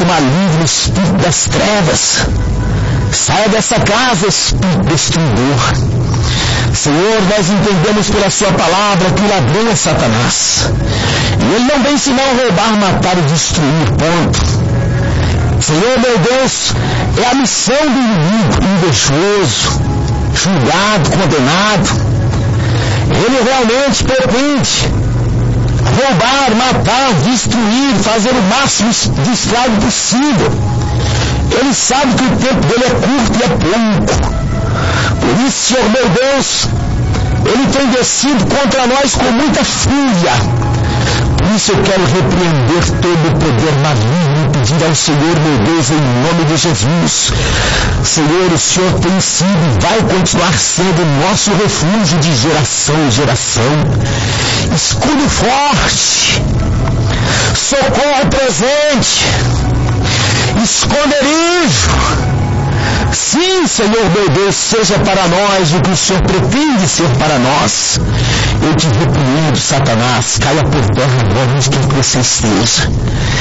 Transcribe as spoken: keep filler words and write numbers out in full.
espírito maligno, espírito das trevas. Saia dessa casa, espírito destruidor. Senhor, nós entendemos pela sua palavra que o ladrão é Satanás. E ele não vem senão roubar, matar e destruir, ponto. Senhor, meu Deus, é a missão do inimigo, invejoso, julgado, condenado. Ele realmente pretende roubar, matar, destruir, fazer o máximo de estrago possível. Ele sabe que o tempo dele é curto e é pouco. Por isso, Senhor meu Deus, ele tem descido contra nós com muita fúria. Por isso eu quero repreender todo o poder maligno e pedir ao Senhor meu Deus, em nome de Jesus. Senhor, o Senhor tem sido e vai continuar sendo nosso refúgio de geração em geração. Escudo forte, socorro presente, esconderijo. Sim, Senhor meu Deus, seja para nós o que o Senhor pretende ser para nós. Eu te repreendo, Satanás, caia por terra agora onde quer que você esteja.